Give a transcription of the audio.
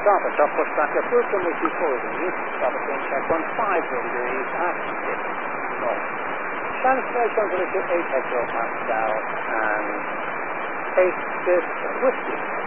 off a top push back approach from which you holding you. Stop at wind check 15 degrees at 6 north. Transfer control to 8 hectopascal and take this whiskey.